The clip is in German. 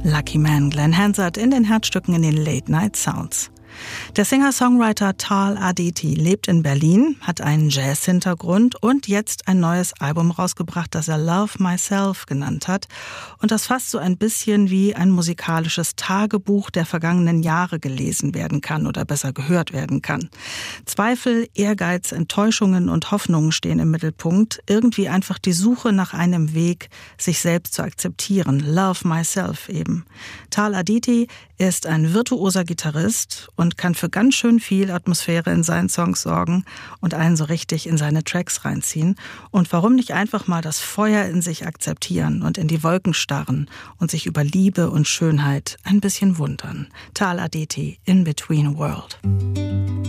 Lucky Man, Glenn Hansard in den Herzstücken in den Late Night Sounds. Der Singer-Songwriter Tal Aditi lebt in Berlin, hat einen Jazz-Hintergrund und jetzt ein neues Album rausgebracht, das er Love Myself genannt hat. Und das fast so ein bisschen wie ein musikalisches Tagebuch der vergangenen Jahre gelesen werden kann oder besser gehört werden kann. Zweifel, Ehrgeiz, Enttäuschungen und Hoffnungen stehen im Mittelpunkt. Irgendwie einfach die Suche nach einem Weg, sich selbst zu akzeptieren. Love Myself eben. Tal Aditi ist ein virtuoser Gitarrist und kann für ganz schön viel Atmosphäre in seinen Songs sorgen und einen so richtig in seine Tracks reinziehen. Und warum nicht einfach mal das Feuer in sich akzeptieren und in die Wolken starren und sich über Liebe und Schönheit ein bisschen wundern. Tal Aditi, In Between World.